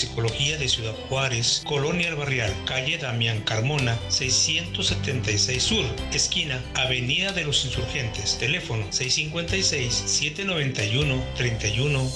Psicología de Ciudad Juárez, Colonia El Barrial, calle Damián Carmona, 676 Sur, esquina Avenida de los Insurgentes, teléfono 656-791-31